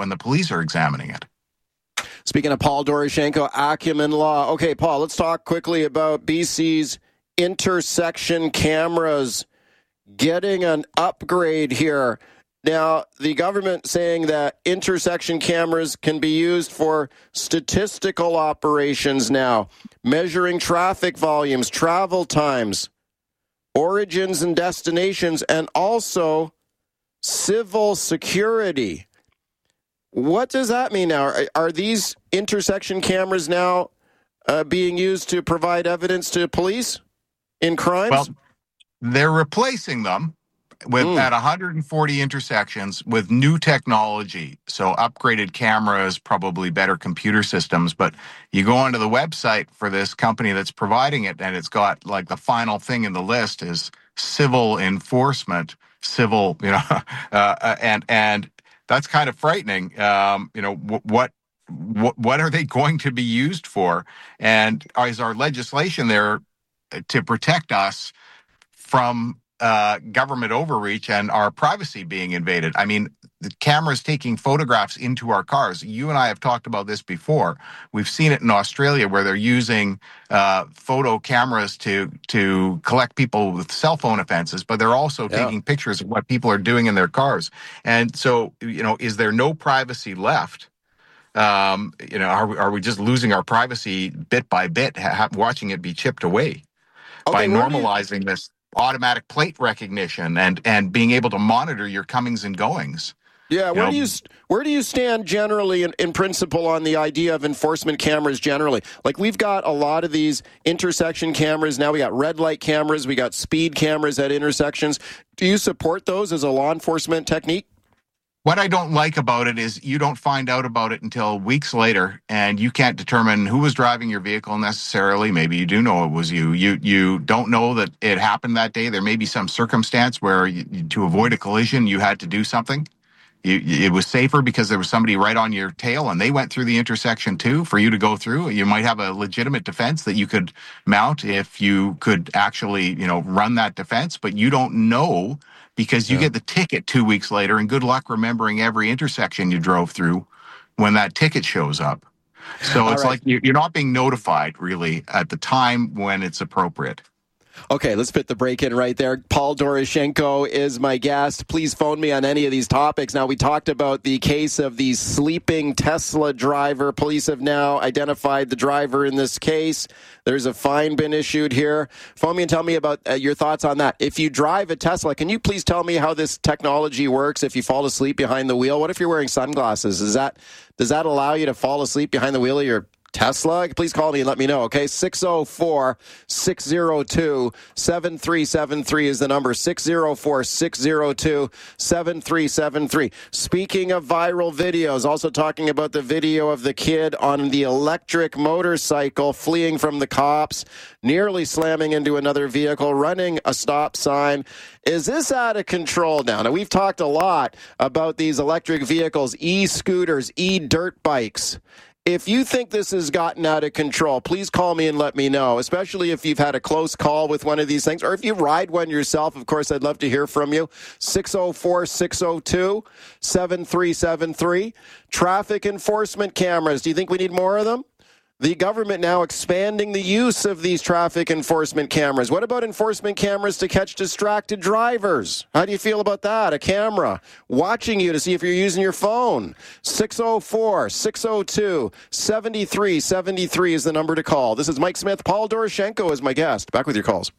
when the police are examining it. Speaking of Paul Doroshenko, Acumen Law. Okay, Paul, let's talk quickly about BC's intersection cameras getting an upgrade here. Now, the government saying that intersection cameras can be used for statistical operations now, measuring traffic volumes, travel times, origins and destinations, and also civil security. What does that mean now? Are these intersection cameras now being used to provide evidence to police in crimes? Well, they're replacing them with at 140 intersections with new technology. So upgraded cameras, probably better computer systems. But you go onto the website for this company that's providing it, and it's got like the final thing in the list is civil enforcement, and that's kind of frightening. What are they going to be used for? And is our legislation there to protect us from government overreach and our privacy being invaded? I mean, the cameras taking photographs into our cars. You and I have talked about this before. We've seen it in Australia where they're using photo cameras to collect people with cell phone offenses, but they're also taking pictures of what people are doing in their cars. And so, is there no privacy left? Are we just losing our privacy bit by bit, watching it be chipped away by normalizing this automatic plate recognition and being able to monitor your comings and goings? Yeah, where do you stand generally in principle on the idea of enforcement cameras generally? Like, we've got a lot of these intersection cameras now. We got red light cameras, we got speed cameras at intersections. Do you support those as a law enforcement technique? What I don't like about it is you don't find out about it until weeks later, and you can't determine who was driving your vehicle necessarily. Maybe you do know it was you. You don't know that it happened that day. There may be some circumstance where to avoid a collision, you had to do something. It was safer because there was somebody right on your tail, and they went through the intersection too for you to go through. You might have a legitimate defense that you could mount if you could actually, run that defense, but you don't know because you get the ticket 2 weeks later, and good luck remembering every intersection you drove through when that ticket shows up. So it's like you're not being notified really at the time when it's appropriate. Okay, let's put the break in right there. Paul Doroshenko is my guest. Please phone me on any of these topics. Now, we talked about the case of the sleeping Tesla driver. Police have now identified the driver in this case. There's a fine been issued here. Phone me and tell me about your thoughts on that. If you drive a Tesla, can you please tell me how this technology works if you fall asleep behind the wheel? What if you're wearing sunglasses? Does that allow you to fall asleep behind the wheel of your Tesla? Please call me and let me know, okay? 604-602-7373 is the number. 604-602-7373. Speaking of viral videos, also talking about the video of the kid on the electric motorcycle fleeing from the cops, nearly slamming into another vehicle, running a stop sign. Is this out of control now? Now, we've talked a lot about these electric vehicles, e-scooters, e-dirt bikes. If you think this has gotten out of control, please call me and let me know, especially if you've had a close call with one of these things, or if you ride one yourself. Of course, I'd love to hear from you. 604-602-7373. Traffic enforcement cameras. Do you think we need more of them? The government now expanding the use of these traffic enforcement cameras. What about enforcement cameras to catch distracted drivers? How do you feel about that? A camera watching you to see if you're using your phone. 604-602-7373 is the number to call. This is Mike Smith. Paul Doroshenko is my guest. Back with your calls.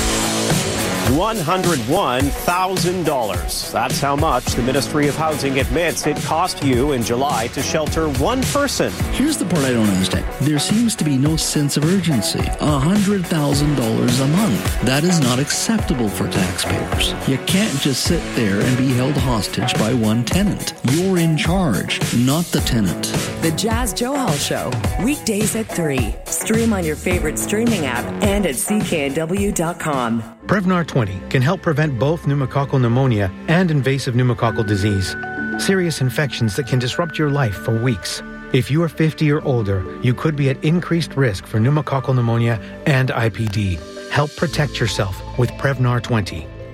$101,000. That's how much the Ministry of Housing admits it cost you in July to shelter one person. Here's the part I don't understand. There seems to be no sense of urgency. $100,000 a month. That is not acceptable for taxpayers. You can't just sit there and be held hostage by one tenant. You're in charge, not the tenant. The Jas Johal Show, weekdays at 3. Stream on your favorite streaming app and at cknw.com. Prevnar 20 can help prevent both pneumococcal pneumonia and invasive pneumococcal disease, serious infections that can disrupt your life for weeks. If you are 50 or older, you could be at increased risk for pneumococcal pneumonia and IPD. Help protect yourself with Prevnar 20.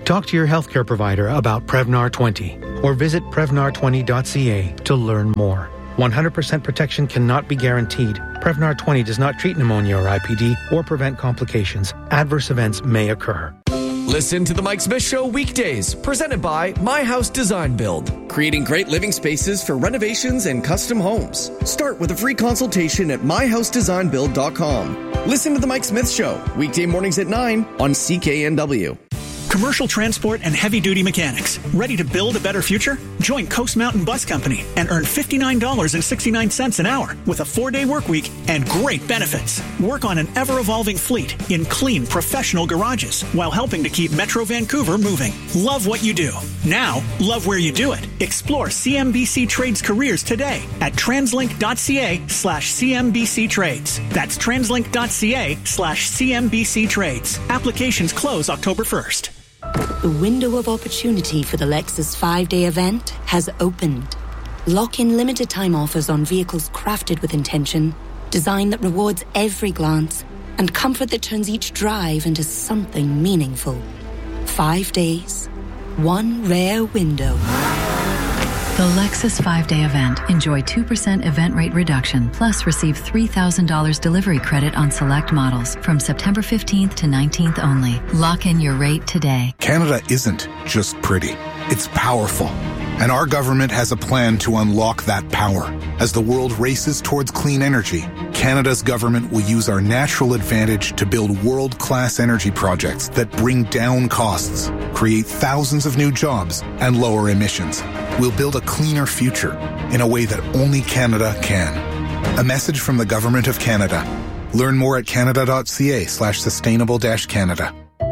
Talk to your healthcare provider about Prevnar 20 or visit Prevnar20.ca to learn more. 100% protection cannot be guaranteed. Prevnar 20 does not treat pneumonia or IPD or prevent complications. Adverse events may occur. Listen to The Mike Smith Show weekdays, presented by My House Design Build. Creating great living spaces for renovations and custom homes. Start with a free consultation at myhousedesignbuild.com. Listen to The Mike Smith Show, weekday mornings at 9 on CKNW. Commercial transport and heavy-duty mechanics. Ready to build a better future? Join Coast Mountain Bus Company and earn $59.69 an hour with a 4-day work week and great benefits. Work on an ever-evolving fleet in clean, professional garages while helping to keep Metro Vancouver moving. Love what you do. Now, love where you do it. Explore CMBC Trades careers today at translink.ca/CMBC Trades. That's translink.ca/CMBC Trades. Applications close October 1st. The window of opportunity for the Lexus 5-day event has opened. Lock in limited time offers on vehicles crafted with intention, design that rewards every glance, and comfort that turns each drive into something meaningful. 5 days, one rare window. The Lexus 5-day event. Enjoy 2% event rate reduction, plus receive $3,000 delivery credit on select models from September 15th to 19th only. Lock in your rate today. Canada isn't just pretty. It's powerful. And our government has a plan to unlock that power. As the world races towards clean energy, Canada's government will use our natural advantage to build world-class energy projects that bring down costs, create thousands of new jobs, and lower emissions. We'll build a cleaner future in a way that only Canada can. A message from the Government of Canada. Learn more at canada.ca/sustainable-Canada.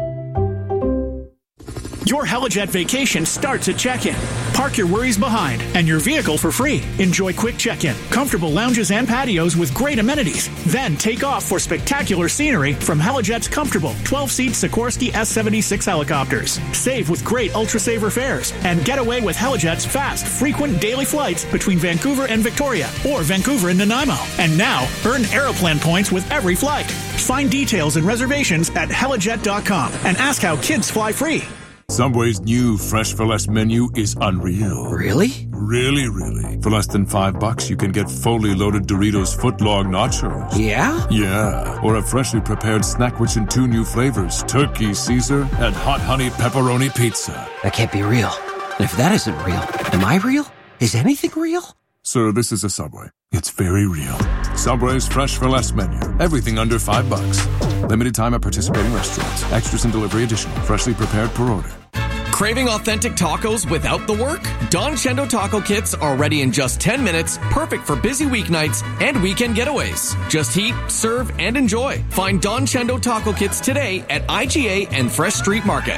Your Helijet vacation starts at check-in. Park your worries behind and your vehicle for free. Enjoy quick check-in, comfortable lounges and patios with great amenities. Then take off for spectacular scenery from Helijet's comfortable 12-seat Sikorsky S-76 helicopters. Save with great ultra-saver fares and get away with Helijet's fast, frequent daily flights between Vancouver and Victoria or Vancouver and Nanaimo. And now, earn Aeroplan points with every flight. Find details and reservations at helijet.com and ask how kids fly free. Subway's new Fresh for Less menu is unreal. Really? Really. For less than $5, you can get fully loaded Doritos footlong nachos. Yeah? Yeah. Or a freshly prepared snack rich in 2 new flavors, Turkey Caesar and Hot Honey Pepperoni Pizza. That can't be real. And if that isn't real, am I real? Is anything real? Sir, this is a Subway. It's very real. Subway's Fresh for Less menu. Everything under $5. Limited time at participating restaurants. Extras and delivery additional. Freshly prepared per order. Craving authentic tacos without the work? Don Chendo taco kits are ready in just 10 minutes, perfect for busy weeknights and weekend getaways. Just heat, serve, and enjoy. Find Don Chendo taco kits today at IGA and Fresh Street Market.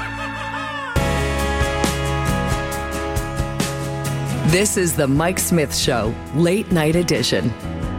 This is the Mike Smith Show, late night edition.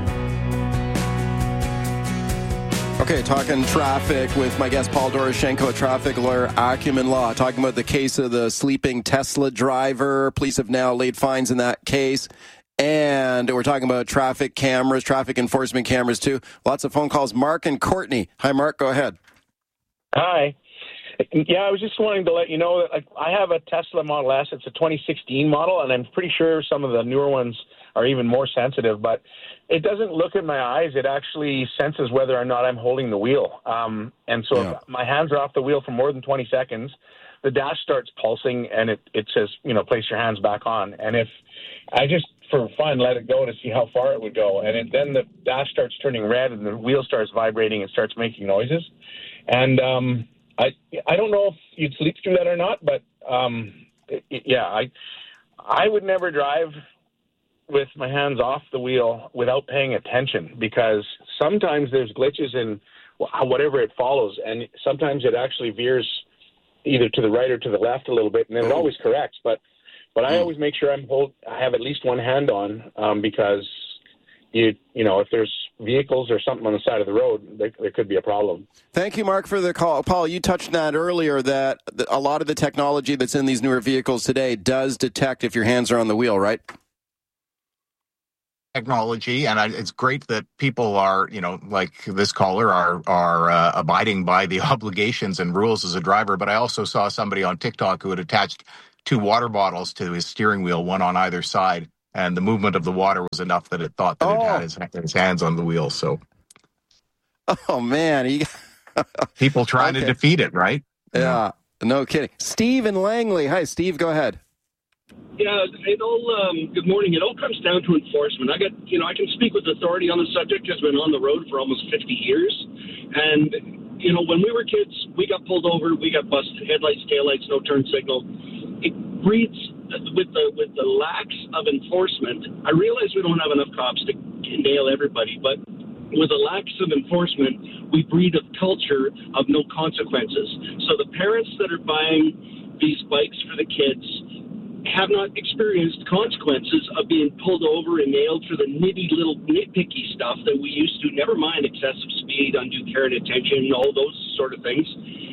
Okay, talking traffic with my guest Paul Doroshenko, a traffic lawyer, Acumen Law, talking about the case of the sleeping Tesla driver. Police have now laid fines in that case. And we're talking about traffic cameras, traffic enforcement cameras too. Lots of phone calls. Mark and Courtney. Hi, Mark. Go ahead. Hi. Yeah, I was just wanting to let you know that I have a Tesla Model S. It's a 2016 model, and I'm pretty sure some of the newer ones are even more sensitive. But it doesn't look at my eyes. It actually senses whether or not I'm holding the wheel. And so if my hands are off the wheel for more than 20 seconds, the dash starts pulsing, and it says, place your hands back on. And if I just, for fun, let it go to see how far it would go, and then the dash starts turning red, and the wheel starts vibrating and starts making noises. And I don't know if you'd sleep through that or not, but I would never drive with my hands off the wheel without paying attention, because sometimes there's glitches in whatever it follows, and sometimes it actually veers either to the right or to the left a little bit, and then it always corrects. But I always make sure I have at least one hand on, because if there's vehicles or something on the side of the road, there could be a problem. Thank you, Mark, for the call. Paul, you touched on that earlier, that a lot of the technology that's in these newer vehicles today does detect if your hands are on the wheel, right? technology, and it's great that people are, like this caller, are abiding by the obligations and rules as a driver. But I also saw somebody on TikTok who had attached 2 water bottles to his steering wheel, one on either side, and the movement of the water was enough that it thought that it had his hands on the wheel. So, oh man, people trying to defeat it, right? Yeah, no kidding. Steve in Langley. Hi, Steve. Go ahead. Yeah, good morning. It all comes down to enforcement. I can speak with authority on the subject because I've been on the road for almost 50 years. And, when we were kids, we got pulled over, we got busted, headlights, taillights, no turn signal. It breeds, with the lack of enforcement, I realize we don't have enough cops to nail everybody, but with a lack of enforcement, we breed a culture of no consequences. So the parents that are buying these bikes for the kids have not experienced consequences of being pulled over and nailed for the nitpicky stuff that we used to, never mind excessive speed, undue care and attention, all those sort of things.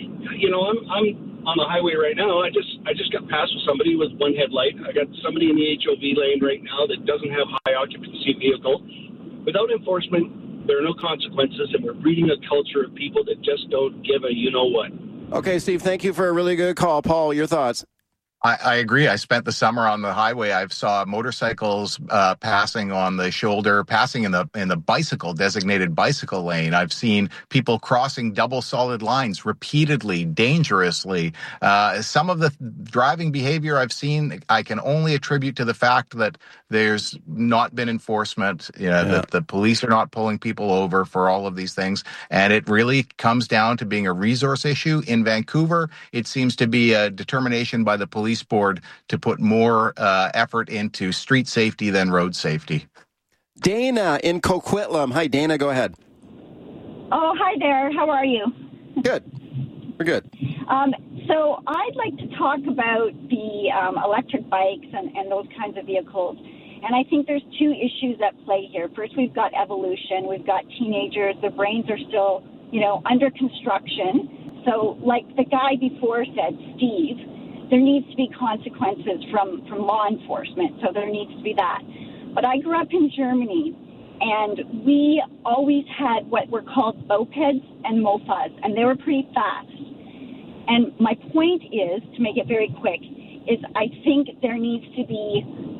I'm on the highway right now. I just got passed with somebody with one headlight. I got somebody in the HOV lane right now that doesn't have high occupancy vehicle. Without enforcement, there are no consequences, and we're breeding a culture of people that just don't give a you-know-what. Okay, Steve, thank you for a really good call. Paul, your thoughts? I agree. I spent the summer on the highway. I saw motorcycles passing on the shoulder, passing in the designated bicycle lane. I've seen people crossing double solid lines repeatedly, dangerously. Some of the driving behavior I've seen, I can only attribute to the fact that there's not been enforcement, that the police are not pulling people over for all of these things. And it really comes down to being a resource issue. In Vancouver, it seems to be a determination by the police board to put more effort into street safety than road safety. Dana in Coquitlam. Hi, Dana. Go ahead. Oh, hi there. How are you? Good. We're good. So I'd like to talk about the electric bikes and those kinds of vehicles. And I think there's 2 issues at play here. First, we've got evolution. We've got teenagers. Their brains are still, under construction. So like the guy before said, Steve, there needs to be consequences from law enforcement. So there needs to be that. But I grew up in Germany, and we always had what were called mopeds and mofas, and they were pretty fast. And my point is, to make it very quick, is I think there needs to be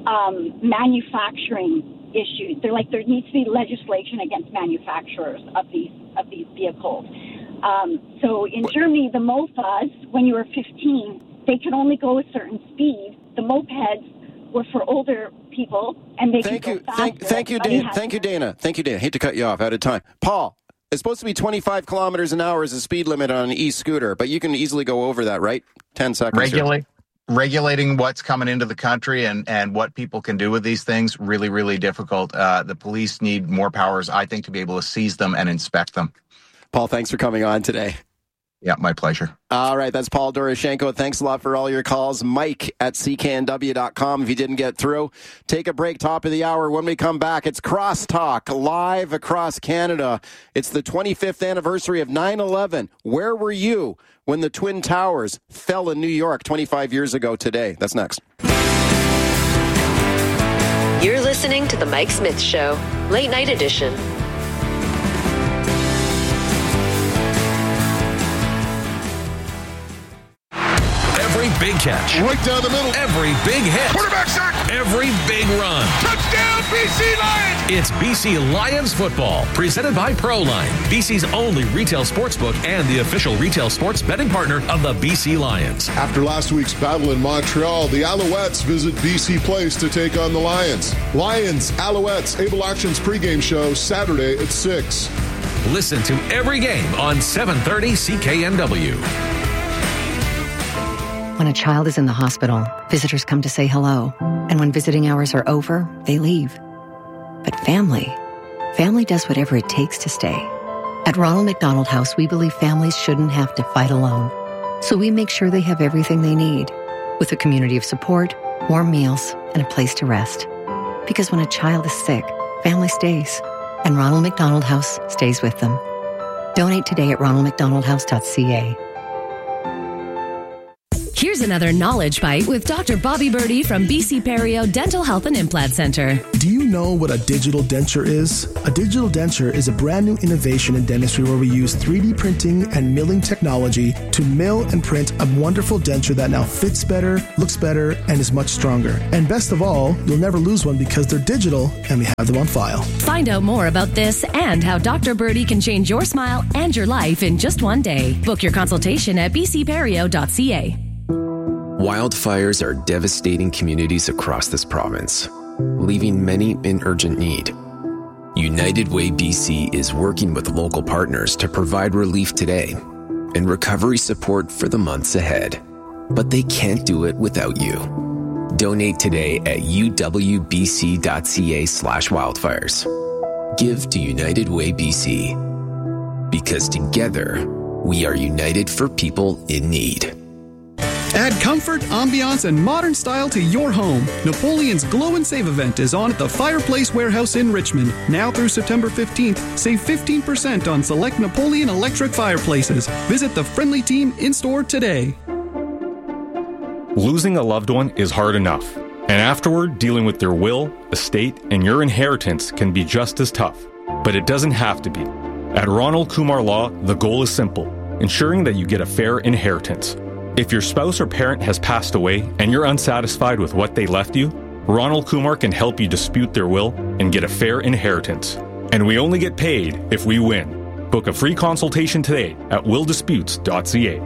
manufacturing issues. There needs to be legislation against manufacturers of these vehicles. So in Germany, the mofas, when you were 15, they could only go a certain speed. The mopeds were for older people, and they could go faster. Thank you, Dana. Thank you, Dana. Hate to cut you off. Out of time. Paul, it's supposed to be 25 kilometers an hour as a speed limit on an e-scooter, but you can easily go over that, right? 10 seconds. Regulating what's coming into the country and what people can do with these things, really, really difficult. The police need more powers, I think, to be able to seize them and inspect them. Paul, thanks for coming on today. Yeah, my pleasure. All right, that's Paul Doroshenko. Thanks a lot for all your calls. Mike at cknw.com if you didn't get through. Take a break, top of the hour. When we come back, it's Crosstalk, live across Canada. It's the 25th anniversary of 9/11. Where were you when the Twin Towers fell in New York 25 years ago today? That's next. You're listening to The Mike Smith Show, Late Night Edition. Every big catch. Right down the middle. Every big hit. Quarterback sack. Every big run. Touchdown, BC Lions. It's BC Lions football, presented by ProLine, BC's only retail sportsbook and the official retail sports betting partner of the BC Lions. After last week's battle in Montreal, the Alouettes visit BC Place to take on the Lions. Lions, Alouettes, Able Actions pregame show Saturday at 6. Listen to every game on 730 CKNW. When a child is in the hospital, visitors come to say hello. And when visiting hours are over, they leave. But family does whatever it takes to stay. At Ronald McDonald House, we believe families shouldn't have to fight alone. So we make sure they have everything they need, with a community of support, warm meals, and a place to rest. Because when a child is sick, family stays. And Ronald McDonald House stays with them. Donate today at ronaldmcdonaldhouse.ca. Here's another knowledge bite with Dr. Bobby Birdie from BC Perio Dental Health and Implant Center. Do you know what a digital denture is? A digital denture is a brand new innovation in dentistry where we use 3D printing and milling technology to mill and print a wonderful denture that now fits better, looks better, and is much stronger. And best of all, you'll never lose one because they're digital and we have them on file. Find out more about this and how Dr. Birdie can change your smile and your life in just one day. Book your consultation at bcperio.ca. Wildfires are devastating communities across this province, leaving many in urgent need. United Way BC is working with local partners to provide relief today and recovery support for the months ahead. But they can't do it without you. Donate today at uwbc.ca/wildfires. Give to United Way BC. Because together, we are united for people in need. Add comfort, ambiance, and modern style to your home. Napoleon's Glow and Save event is on at the Fireplace Warehouse in Richmond. Now through September 15th, save 15% on select Napoleon electric fireplaces. Visit the friendly team in-store today. Losing a loved one is hard enough, and afterward, dealing with their will, estate, and your inheritance can be just as tough. But it doesn't have to be. At Ronald Kumar Law, the goal is simple, ensuring that you get a fair inheritance. If your spouse or parent has passed away and you're unsatisfied with what they left you, Ronald Kumar can help you dispute their will and get a fair inheritance. And we only get paid if we win. Book a free consultation today at willdisputes.ca.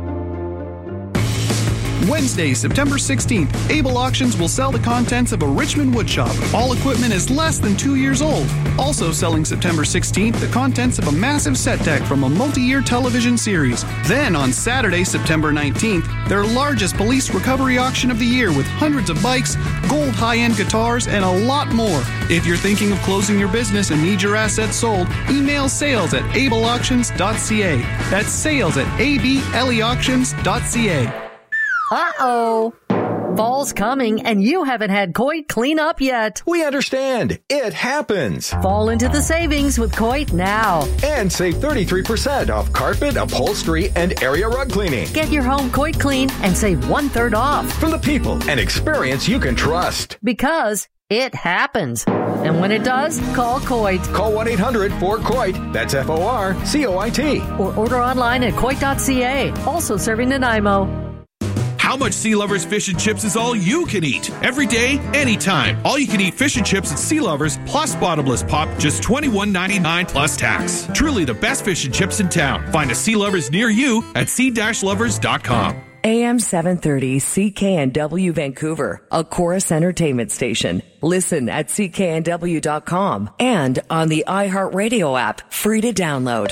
Wednesday, September 16th, Able Auctions will sell the contents of a Richmond woodshop. All equipment is less than 2 years old. Also selling September 16th, the contents of a massive set deck from a multi-year television series. Then on Saturday, September 19th, their largest police recovery auction of the year with hundreds of bikes, gold high-end guitars, and a lot more. If you're thinking of closing your business and need your assets sold, email sales@ableauctions.ca. That's sales@ableauctions.ca. Uh-oh. Fall's coming and you haven't had Coit clean up yet. We understand. It happens. Fall into the savings with Coit now. And save 33% off carpet, upholstery, and area rug cleaning. Get your home Coit clean and save 1/3 off. From the people and experience you can trust. Because it happens. And when it does, call Coit. Call 1-800-4COIT. That's FORCOIT. Or order online at Coit.ca. Also serving Nanaimo. How much Sea Lovers fish and chips is all you can eat? Every day, anytime. All you can eat fish and chips at Sea Lovers plus bottomless pop, just $21.99 plus tax. Truly the best fish and chips in town. Find a Sea Lovers near you at sea-lovers.com. AM 730 CKNW Vancouver, a Chorus Entertainment station. Listen at cknw.com and on the iHeartRadio app, free to download.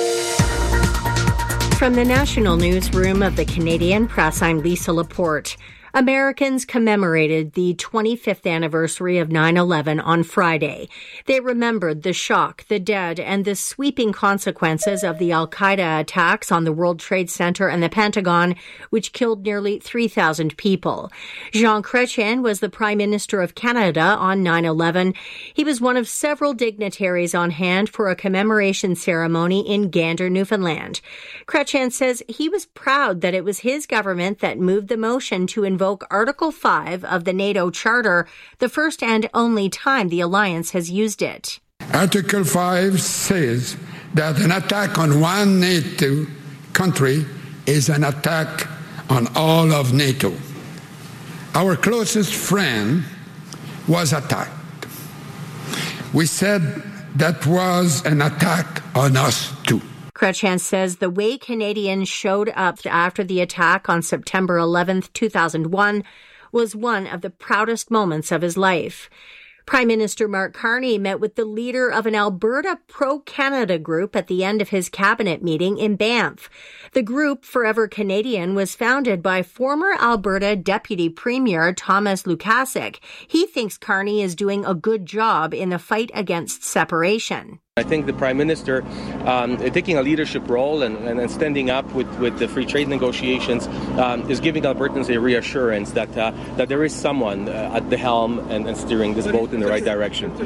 From the National Newsroom of the Canadian Press, I'm Lisa Laporte. Americans commemorated the 25th anniversary of 9/11 on Friday. They remembered the shock, the dead, and the sweeping consequences of the Al-Qaeda attacks on the World Trade Center and the Pentagon, which killed nearly 3,000 people. Jean Chrétien was the Prime Minister of Canada on 9/11. He was one of several dignitaries on hand for a commemoration ceremony in Gander, Newfoundland. Chrétien says he was proud that it was his government that moved the motion to invoke Article 5 of the NATO Charter, the first and only time the alliance has used it. Article 5 says that an attack on one NATO country is an attack on all of NATO. Our closest friend was attacked. We said that was an attack on us too. Chrétien says the way Canadians showed up after the attack on September 11th, 2001 was one of the proudest moments of his life. Prime Minister Mark Carney met with the leader of an Alberta pro-Canada group at the end of his cabinet meeting in Banff. The group, Forever Canadian, was founded by former Alberta Deputy Premier Thomas Lukasik. He thinks Carney is doing a good job in the fight against separation. I think the Prime Minister taking a leadership role and standing up with the free trade negotiations is giving Albertans a reassurance that there is someone at the helm and steering this boat in the right direction.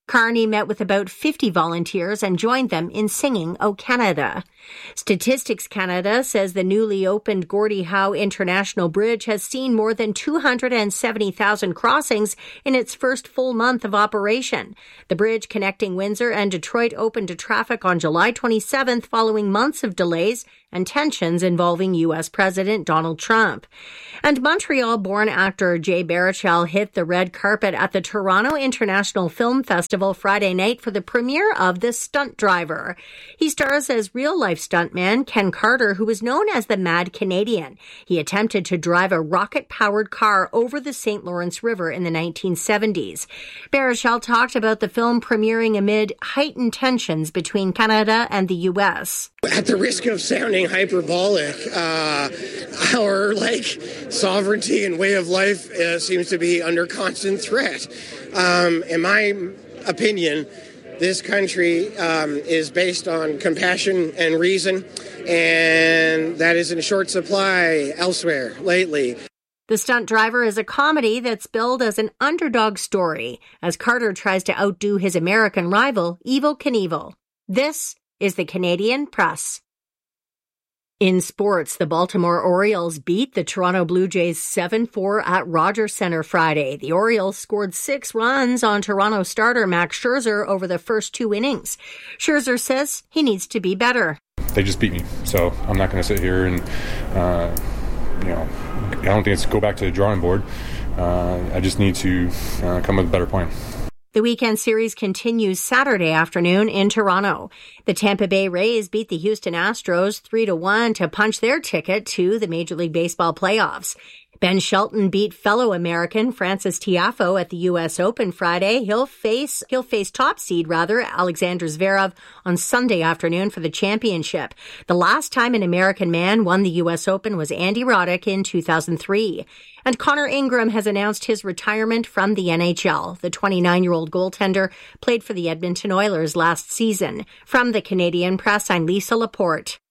Carney met with about 50 volunteers and joined them in singing O Canada. Statistics Canada says the newly opened Gordie Howe International Bridge has seen more than 270,000 crossings in its first full month of operation. The bridge connecting Windsor and Detroit opened to traffic on July 27th following months of delays and tensions involving U.S. President Donald Trump. And Montreal-born actor Jay Baruchel hit the red carpet at the Toronto International Film Festival Friday night for the premiere of The Stunt Driver. He stars as real-life stuntman Ken Carter, who was known as the Mad Canadian. He attempted to drive a rocket-powered car over the St. Lawrence River in the 1970s. Baruchel talked about the film premiering amid heightened tensions between Canada and the U.S. At the risk of sounding hyperbolic, our sovereignty and way of life seems to be under constant threat. In my opinion, this country is based on compassion and reason, and that is in short supply elsewhere lately. The Stunt Driver is a comedy that's billed as an underdog story as Carter tries to outdo his American rival, Evel Knievel. This is the Canadian Press. In sports, the Baltimore Orioles beat the Toronto Blue Jays 7-4 at Rogers Centre Friday. The Orioles scored 6 runs on Toronto starter Max Scherzer over the first 2 innings. Scherzer says he needs to be better. They just beat me, so I'm not going to sit here and, I don't think it's go back to the drawing board. I just need to come with a better plan. The weekend series continues Saturday afternoon in Toronto. The Tampa Bay Rays beat the Houston Astros 3-1 to punch their ticket to the Major League Baseball playoffs. Ben Shelton beat fellow American Francis Tiafoe at the U.S. Open Friday. He'll face top seed Alexander Zverev on Sunday afternoon for the championship. The last time an American man won the U.S. Open was Andy Roddick in 2003. And Connor Ingram has announced his retirement from the NHL. The 29-year-old goaltender played for the Edmonton Oilers last season. From the Canadian Press, I'm Lisa Laporte.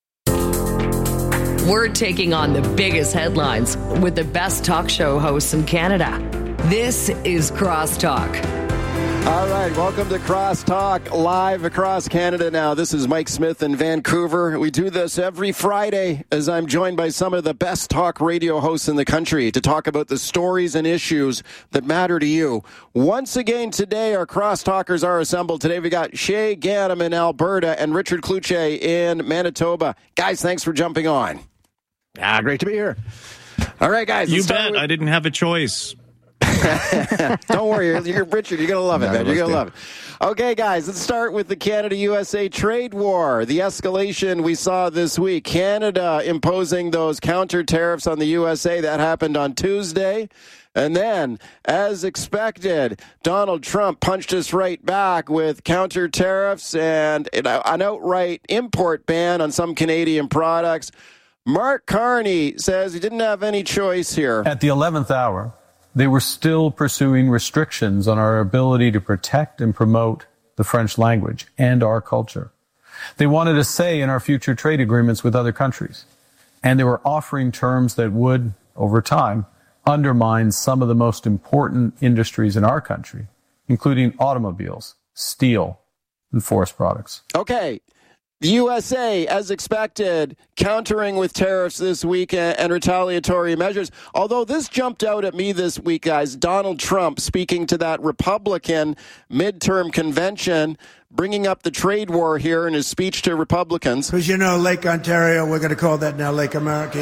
We're taking on the biggest headlines with the best talk show hosts in Canada. This is Crosstalk. All right, welcome to Crosstalk, live across Canada now. This is Mike Smith in Vancouver. We do this every Friday as I'm joined by some of the best talk radio hosts in the country to talk about the stories and issues that matter to you. Once again today, our Crosstalkers are assembled. Today we got Shay Ganem in Alberta and Richard Cloutier in Manitoba. Guys, thanks for jumping on. Great to be here. All right, guys. You bet. I didn't have a choice. Don't worry, you're Richard. You're going to love it, man. You're going to love it. Okay, guys, let's start with the Canada-USA trade war. The escalation we saw this week. Canada imposing those counter tariffs on the USA. That happened on Tuesday. And then, as expected, Donald Trump punched us right back with counter tariffs and an outright import ban on some Canadian products. Mark Carney says he didn't have any choice here. At the 11th hour, they were still pursuing restrictions on our ability to protect and promote the French language and our culture. They wanted a say in our future trade agreements with other countries. And they were offering terms that would, over time, undermine some of the most important industries in our country, including automobiles, steel, and forest products. Okay. The USA, as expected, countering with tariffs this week and retaliatory measures. Although this jumped out at me this week, guys, Donald Trump speaking to that Republican midterm convention, bringing up the trade war here in his speech to Republicans. Because, Lake Ontario, we're going to call that now Lake America.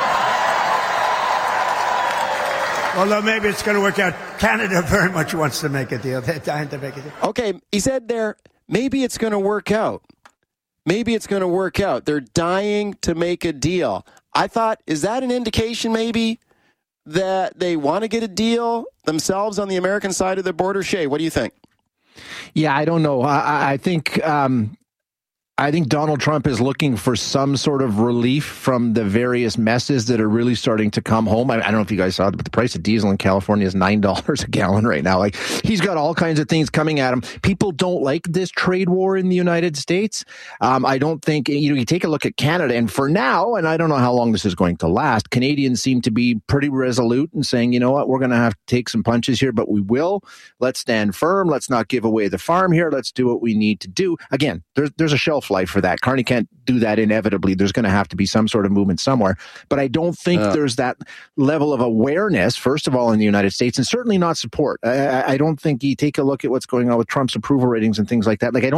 Although maybe it's going to work out. Canada very much wants to make a deal. They're dying to make a deal. Okay, he said there, maybe it's going to work out. Maybe it's going to work out. They're dying to make a deal. I thought, is that an indication maybe that they want to get a deal themselves on the American side of the border? Shay, what do you think? Yeah, I don't know. I think I think Donald Trump is looking for some sort of relief from the various messes that are really starting to come home. I don't know if you guys saw it, but the price of diesel in California is $9 a gallon right now. Like, he's got all kinds of things coming at him. People don't like this trade war in the United States. I don't think, you take a look at Canada, and for now, and I don't know how long this is going to last, Canadians seem to be pretty resolute in saying, you know what, we're going to have to take some punches here, but we will. Let's stand firm. Let's not give away the farm here. Let's do what we need to do. Again, there's a shelf life for that. Carney can't do that inevitably. There's going to have to be some sort of movement somewhere. But I don't think there's that level of awareness, first of all, in the United States, and certainly not support. I don't think you take a look at what's going on with Trump's approval ratings and things like that. Like,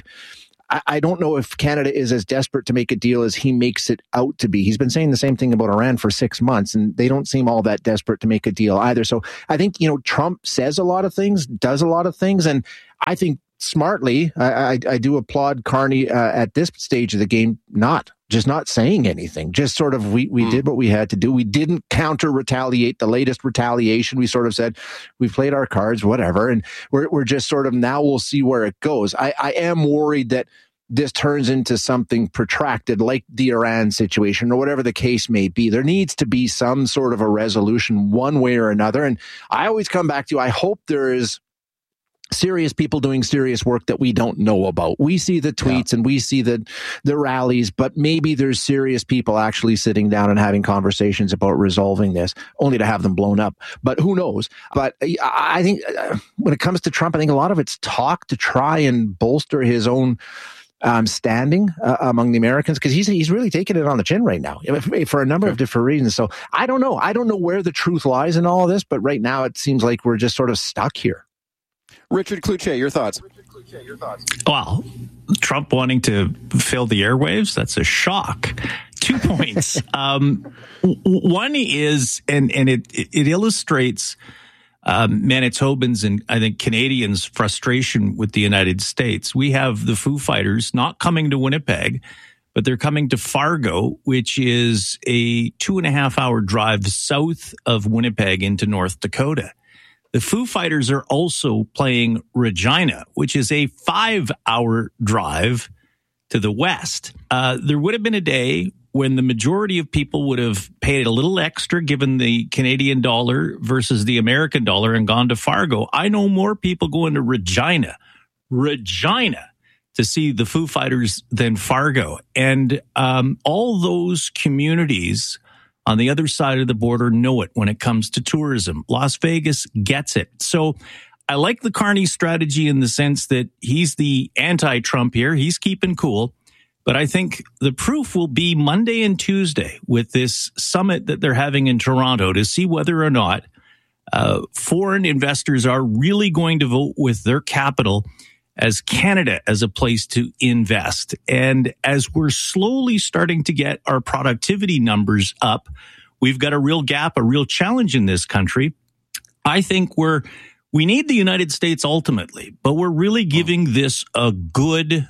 I don't know if Canada is as desperate to make a deal as he makes it out to be. He's been saying the same thing about Iran for 6 months, and they don't seem all that desperate to make a deal either. So I think, Trump says a lot of things, does a lot of things, and I think smartly, I do applaud Carney at this stage of the game, not saying anything, just sort of we did what we had to do. We didn't counter retaliate, the latest retaliation. We sort of said, we played our cards, whatever, and we're just sort of, now we'll see where it goes. I am worried that this turns into something protracted like the Iran situation or whatever the case may be. There needs to be some sort of a resolution one way or another. And I always come back to, I hope there is serious people doing serious work that we don't know about. We see the tweets and we see the rallies, but maybe there's serious people actually sitting down and having conversations about resolving this, only to have them blown up. But who knows? But I think when it comes to Trump, I think a lot of it's talk to try and bolster his own standing among the Americans, because he's really taking it on the chin right now for a number of different reasons. So I don't know. I don't know where the truth lies in all of this, but right now it seems like we're just sort of stuck here. Richard Cloutier, your thoughts? Well, Trump wanting to fill the airwaves, that's a shock. 2 points. One is, and it illustrates Manitobans and I think Canadians' frustration with the United States. We have the Foo Fighters not coming to Winnipeg, but they're coming to Fargo, which is a 2.5-hour drive south of Winnipeg into North Dakota. The Foo Fighters are also playing Regina, which is a 5-hour drive to the west. There would have been a day when the majority of people would have paid a little extra given the Canadian dollar versus the American dollar and gone to Fargo. I know more people going to Regina to see the Foo Fighters than Fargo. And all those communities on the other side of the border know it when it comes to tourism. Las Vegas gets it. So I like the Carney strategy in the sense that he's the anti-Trump here. He's keeping cool. But I think the proof will be Monday and Tuesday with this summit that they're having in Toronto to see whether or not foreign investors are really going to vote with their capital as Canada as a place to invest. And as we're slowly starting to get our productivity numbers up, we've got a real gap, a real challenge in this country. I think we need the United States ultimately, but we're really giving this a good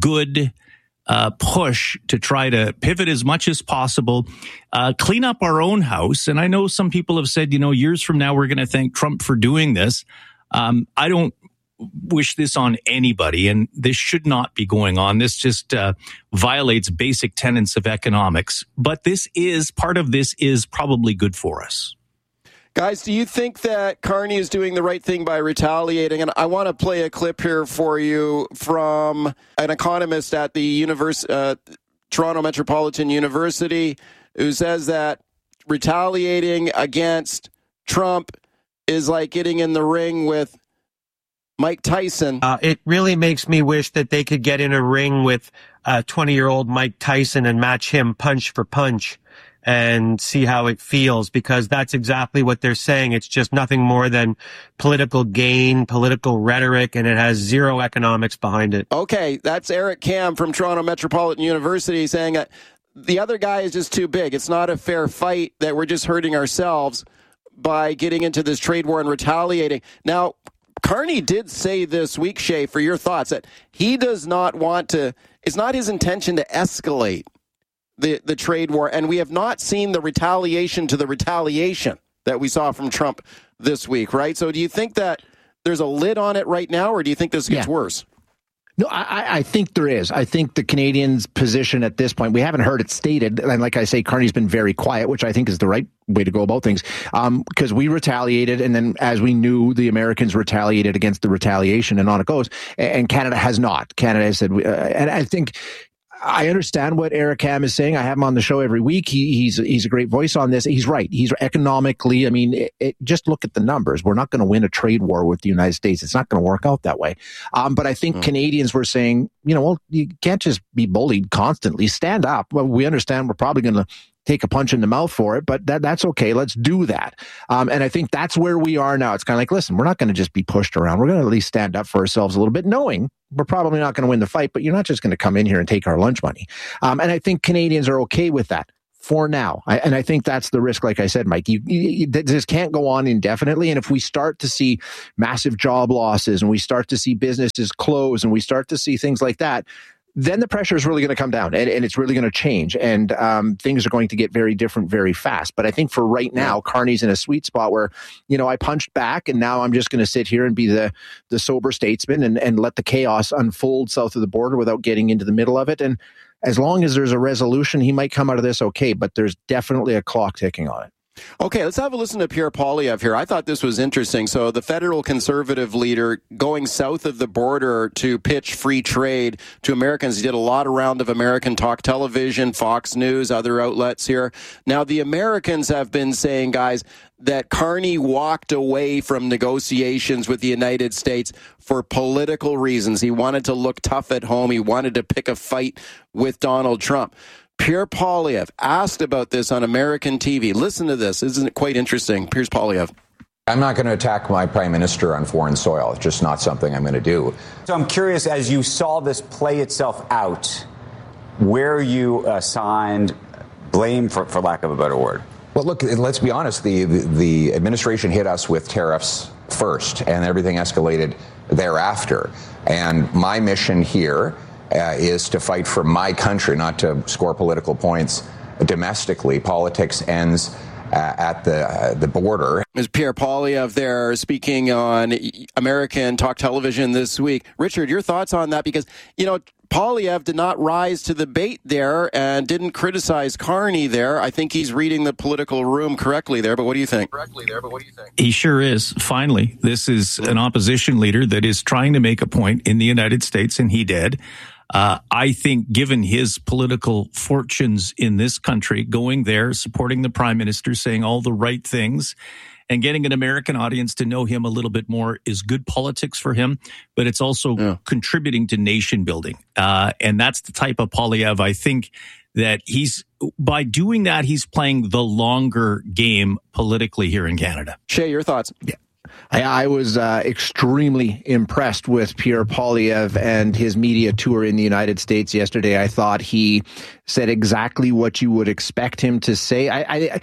push to try to pivot as much as possible, clean up our own house. And I know some people have said, years from now, we're going to thank Trump for doing this. I don't wish this on anybody, and this should not be going on. This just violates basic tenets of economics. But part of this is probably good for us. Guys, do you think that Carney is doing the right thing by retaliating? And I want to play a clip here for you from an economist at the Toronto Metropolitan University who says that retaliating against Trump is like getting in the ring with Mike Tyson. It really makes me wish that they could get in a ring with 20-year-old Mike Tyson and match him punch for punch and see how it feels, because that's exactly what they're saying. It's just nothing more than political gain, political rhetoric, and it has zero economics behind it. Okay, that's Eric Kam from Toronto Metropolitan University saying that the other guy is just too big. It's not a fair fight, that we're just hurting ourselves by getting into this trade war and retaliating. Now, Carney did say this week, Shay, for your thoughts, that he does not want to, it's not his intention to escalate the trade war, and we have not seen the retaliation to the retaliation that we saw from Trump this week, right? So do you think that there's a lid on it right now, or do you think this gets worse? No, I think there is. I think the Canadians' position at this point, we haven't heard it stated. And like I say, Carney's been very quiet, which I think is the right way to go about things. Because we retaliated. And then as we knew, the Americans retaliated against the retaliation, and on it goes. And Canada has not. Canada has said, and I think I understand what Eric Ham is saying. I have him on the show every week. He's a great voice on this. He's right. He's economically, I mean, just look at the numbers. We're not going to win a trade war with the United States. It's not going to work out that way. But I think Canadians were saying, well, you can't just be bullied constantly. Stand up. Well, we understand we're probably going to take a punch in the mouth for it, but that's okay. Let's do that. And I think that's where we are now. It's kind of like, listen, we're not going to just be pushed around. We're going to at least stand up for ourselves a little bit, knowing we're probably not going to win the fight, but you're not just going to come in here and take our lunch money. And I think Canadians are okay with that for now. And I think that's the risk. Like I said, Mike, this can't go on indefinitely. And if we start to see massive job losses and we start to see businesses close and we start to see things like that, then the pressure is really going to come down and it's really going to change. And things are going to get very different very fast. But I think for right now, Carney's in a sweet spot where, I punched back and now I'm just going to sit here and be the sober statesman and let the chaos unfold south of the border without getting into the middle of it. And as long as there's a resolution, he might come out of this okay. But there's definitely a clock ticking on it. Okay, let's have a listen to Pierre Poilievre here. I thought this was interesting. So the federal conservative leader going south of the border to pitch free trade to Americans. He did a lot around of American talk television, Fox News, other outlets here. Now, the Americans have been saying, guys, that Carney walked away from negotiations with the United States for political reasons. He wanted to look tough at home. He wanted to pick a fight with Donald Trump. Pierre Poilievre asked about this on American TV. Listen to this. Isn't it quite interesting? Pierre Poilievre. I'm not going to attack my prime minister on foreign soil. It's just not something I'm going to do. So I'm curious, as you saw this play itself out, where you assigned blame, for lack of a better word? Well, look, let's be honest. The administration hit us with tariffs first, and everything escalated thereafter. And my mission here is to fight for my country, not to score political points domestically. Politics ends at the border. Is Pierre Poilievre there speaking on American talk television this week? Richard, your thoughts on that? Because, Poilievre did not rise to the bait there and didn't criticize Carney there. I think he's reading the political room correctly there, but what do you think? He sure is. Finally, this is an opposition leader that is trying to make a point in the United States, and he did. I think given his political fortunes in this country, going there, supporting the prime minister, saying all the right things, and getting an American audience to know him a little bit more is good politics for him, but it's also contributing to nation building. And that's the type of Poilievre I think that by doing that, he's playing the longer game politically here in Canada. Shay, your thoughts? Yeah. I was extremely impressed with Pierre Poilievre and his media tour in the United States yesterday. I thought he said exactly what you would expect him to say. I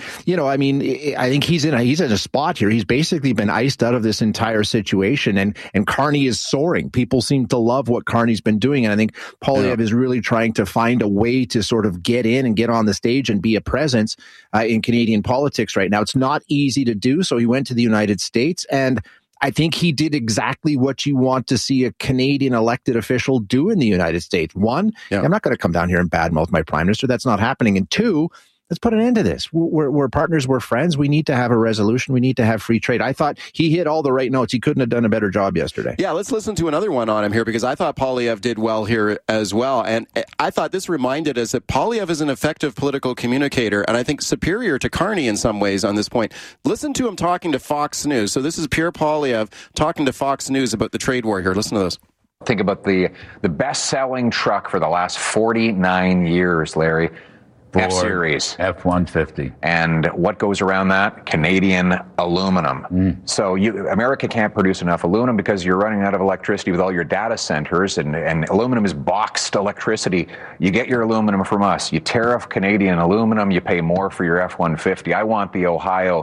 think he's in a spot here. He's basically been iced out of this entire situation, and Carney is soaring. People seem to love what Carney's been doing, and I think Poilievre is really trying to find a way to sort of get in and get on the stage and be a presence in Canadian politics right now. It's not easy to do, so he went to the United States, and I think he did exactly what you want to see a Canadian elected official do in the United States. One, I'm not going to come down here and badmouth my prime minister. That's not happening. And two, let's put an end to this. We're partners. We're friends. We need to have a resolution. We need to have free trade. I thought he hit all the right notes. He couldn't have done a better job yesterday. Yeah, let's listen to another one on him here, because I thought Poilievre did well here as well. And I thought this reminded us that Poilievre is an effective political communicator, and I think superior to Carney in some ways on this point. Listen to him talking to Fox News. So this is Pierre Poilievre talking to Fox News about the trade war here. Listen to this. Think about the best-selling truck for the last 49 years, Larry. F-Series. F-150. And what goes around that? Canadian aluminum. So America can't produce enough aluminum because you're running out of electricity with all your data centers, and aluminum is boxed electricity. You get your aluminum from us. You tariff Canadian aluminum, you pay more for your F-150. I want the Ohio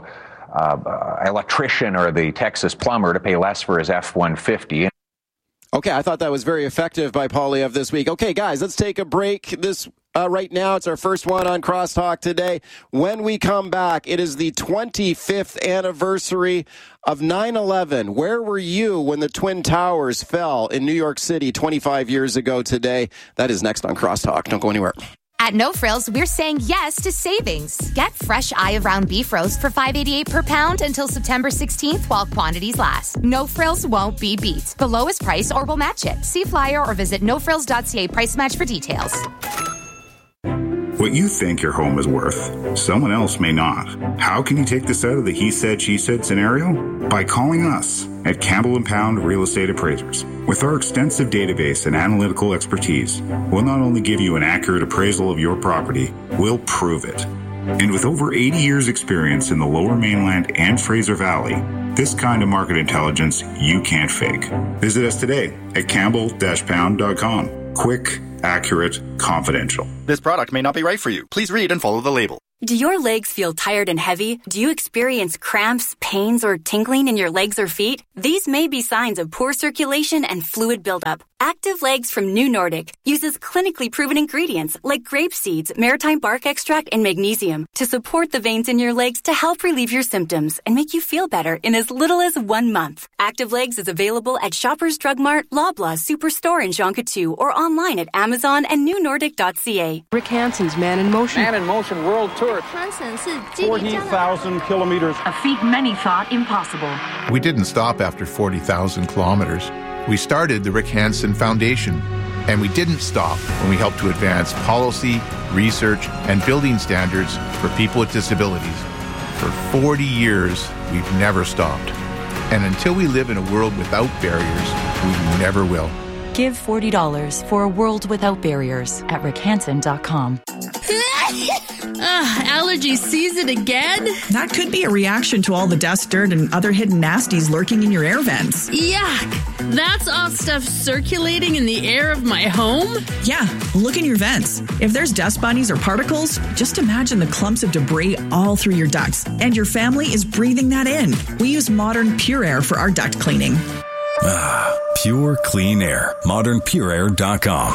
electrician or the Texas plumber to pay less for his F-150. Okay, I thought that was very effective by Poilievre this week. Okay, guys, let's take a break. right now. It's our first one on Crosstalk today. When we come back, it is the 25th anniversary of 9/11. Where were you when the Twin Towers fell in New York City 25 years ago today? That is next on Crosstalk. Don't go anywhere. At No Frills, we're saying yes to savings. Get fresh eye of round beef roast for $5.88 per pound until September 16th while quantities last. No Frills won't be beat. The lowest price or we'll match it. See flyer or visit nofrills.ca price match for details. What you think your home is worth, someone else may not. How can you take this out of the he said, she said scenario? By calling us at Campbell & Pound Real Estate Appraisers. With our extensive database and analytical expertise, we'll not only give you an accurate appraisal of your property, we'll prove it. And with over 80 years experience in the Lower Mainland and Fraser Valley, this kind of market intelligence you can't fake. Visit us today at campbell-pound.com. Quick, accurate, confidential. This product may not be right for you. Please read and follow the label. Do your legs feel tired and heavy? Do you experience cramps, pains, or tingling in your legs or feet? These may be signs of poor circulation and fluid buildup. Active Legs from New Nordic uses clinically proven ingredients like grape seeds, maritime bark extract, and magnesium to support the veins in your legs to help relieve your symptoms and make you feel better in as little as 1 month. Active Legs is available at Shoppers Drug Mart, Loblaw Superstore in Jonquière, or online at Amazon and newnordic.ca. Rick Hansen's Man in Motion. Man in Motion World Tour. 40,000 kilometers. A feat many thought impossible. We didn't stop after 40,000 kilometers. We started the Rick Hansen Foundation, and we didn't stop when we helped to advance policy, research, and building standards for people with disabilities. For 40 years, we've never stopped. And until we live in a world without barriers, we never will. Give $40 for a world without barriers at rickhansen.com. Allergy season again? That could be a reaction to all the dust, dirt, and other hidden nasties lurking in your air vents. Yuck! That's all stuff circulating in the air of my home? Yeah, look in your vents. If there's dust bunnies or particles, just imagine the clumps of debris all through your ducts, and your family is breathing that in. We use Modern Pure Air for our duct cleaning. Pure clean air. ModernPureAir.com.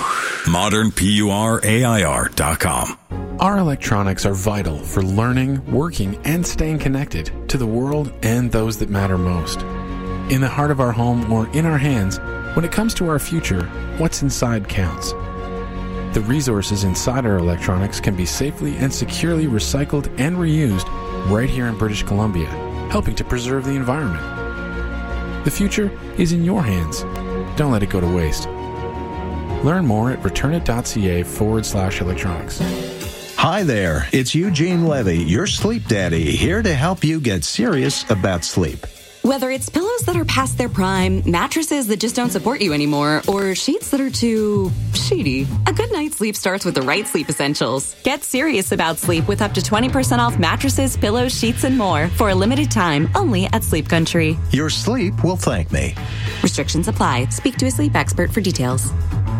ModernPureAir.com. Our electronics are vital for learning, working, and staying connected to the world and those that matter most. In the heart of our home or in our hands, when it comes to our future, what's inside counts. The resources inside our electronics can be safely and securely recycled and reused right here in British Columbia, helping to preserve the environment. The future is in your hands. Don't let it go to waste. Learn more at returnit.ca/electronics. Hi there, it's Eugene Levy, your sleep daddy, here to help you get serious about sleep. Whether it's pillows that are past their prime, mattresses that just don't support you anymore, or sheets that are too sheety, a good night's sleep starts with the right sleep essentials. Get serious about sleep with up to 20% off mattresses, pillows, sheets, and more for a limited time only at Sleep Country. Your sleep will thank me. Restrictions apply. Speak to a sleep expert for details.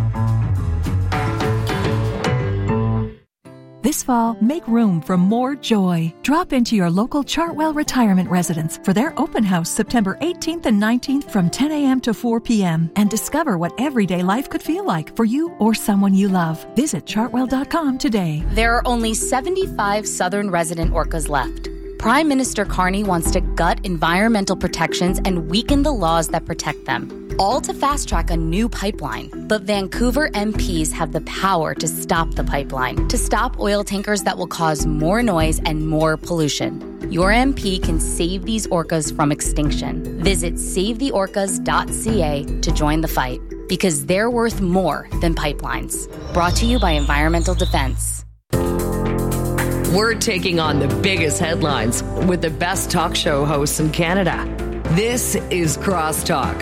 This fall, make room for more joy. Drop into your local Chartwell Retirement Residence for their open house September 18th and 19th from 10 a.m. to 4 p.m. and discover what everyday life could feel like for you or someone you love. Visit chartwell.com today. There are only 75 southern resident orcas left. Prime Minister Carney wants to gut environmental protections and weaken the laws that protect them, all to fast-track a new pipeline. But Vancouver MPs have the power to stop the pipeline, to stop oil tankers that will cause more noise and more pollution. Your MP can save these orcas from extinction. Visit savetheorcas.ca to join the fight, because they're worth more than pipelines. Brought to you by Environmental Defense. We're taking on the biggest headlines with the best talk show hosts in Canada. This is Crosstalk.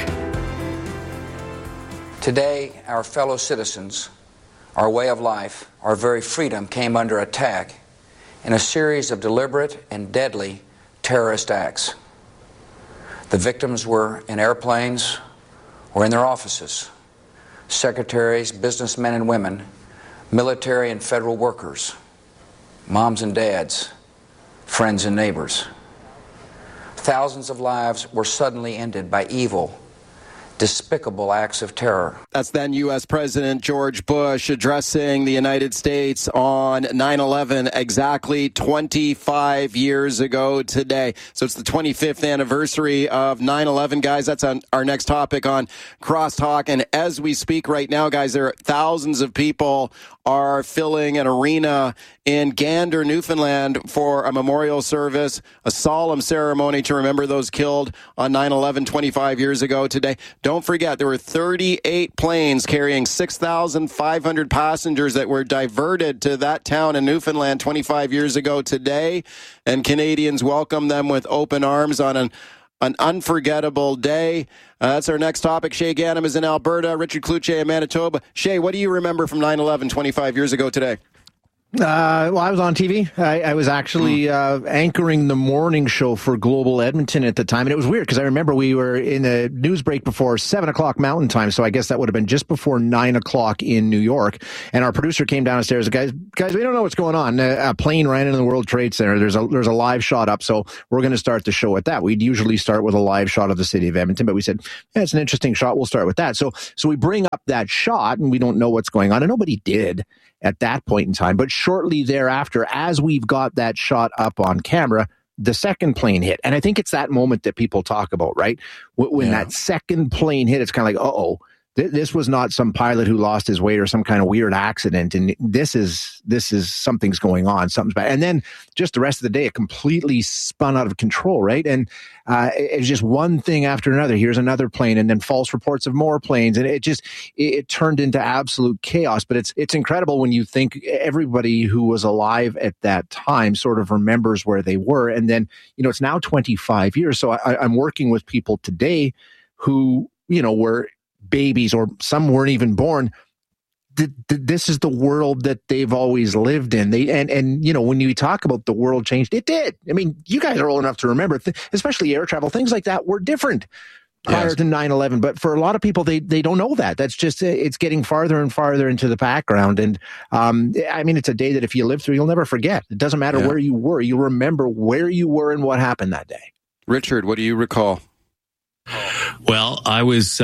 Today, our fellow citizens, our way of life, our very freedom came under attack in a series of deliberate and deadly terrorist acts. The victims were in airplanes or in their offices, secretaries, businessmen and women, military and federal workers, moms and dads, friends and neighbors. Thousands of lives were suddenly ended by evil, despicable acts of terror. That's then U.S. President George Bush addressing the United States on 9/11 exactly 25 years ago today. So it's the 25th anniversary of 9/11, guys. That's on our next topic on Crosstalk. And as we speak right now, guys, there are thousands of people are filling an arena in Gander, Newfoundland for a memorial service, a solemn ceremony to remember those killed on 9/11 25 years ago today. Don't forget, there were 38 planes carrying 6,500 passengers that were diverted to that town in Newfoundland 25 years ago today, and Canadians welcomed them with open arms on an unforgettable day. That's our next topic. Shay Ganem is in Alberta, Richard Cloutier in Manitoba. Shay, what do you remember from 9/11 25 years ago today? Well, I was on TV. I was actually anchoring the morning show for Global Edmonton at the time. And it was weird because I remember we were in a news break before 7 o'clock Mountain Time. So I guess that would have been just before 9 o'clock in New York. And our producer came downstairs. Guys, we don't know what's going on. A plane ran into the World Trade Center. There's a live shot up. So we're going to start the show at that. We'd usually start with a live shot of the city of Edmonton. But we said, yeah, it's an interesting shot. We'll start with that. So we bring up that shot and we don't know what's going on. And nobody did at that point in time. But shortly thereafter, as we've got that shot up on camera, the second plane hit. And I think it's that moment that people talk about, right? When that second plane hit, it's kind of like, uh-oh, this was not some pilot who lost his way or some kind of weird accident. And this is something's going on. Something's bad. And then just the rest of the day, it completely spun out of control, right? And it's just one thing after another. Here's another plane and then false reports of more planes. And it turned into absolute chaos. But it's incredible when you think everybody who was alive at that time sort of remembers where they were. And then, it's now 25 years. So I'm working with people today who, were babies or some weren't even born. This is the world that they've always lived in. And when you talk about the world changed, it did. I mean, you guys are old enough to remember, especially air travel, things like that were different prior to 9/11. But for a lot of people, they don't know that. That's just, it's getting farther and farther into the background. And it's a day that if you live through, you'll never forget. It doesn't matter where you were. You remember where you were and what happened that day. Richard, what do you recall? Well, I was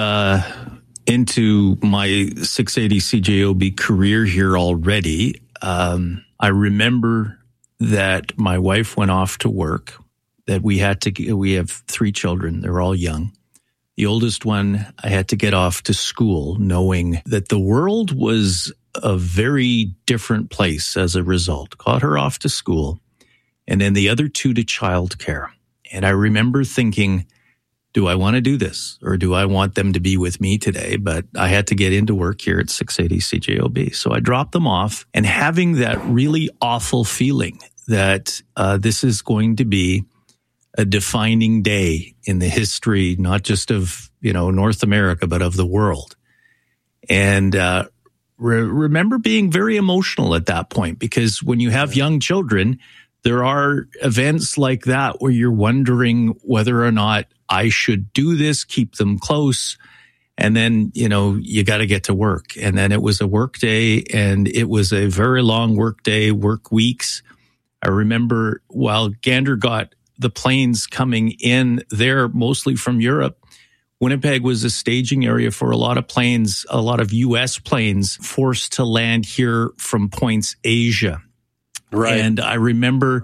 into my 680 CJOB career here already. I remember that my wife went off to work, that we have 3 children. They're all young. The oldest one, I had to get off to school knowing that the world was a very different place as a result. Got her off to school, and then the other 2 to childcare. And I remember thinking, do I want to do this or do I want them to be with me today? But I had to get into work here at 680 CJOB. So I dropped them off and having that really awful feeling that this is going to be a defining day in the history, not just of, North America, but of the world. And remember being very emotional at that point, because when you have young children, there are events like that where you're wondering whether or not I should do this, keep them close. And then, you got to get to work. And then it was a work day, and it was a very long work day, work weeks. I remember while Gander got the planes coming in there, mostly from Europe, Winnipeg was a staging area for a lot of planes, a lot of U.S. planes forced to land here from points Asia. Right. And I remember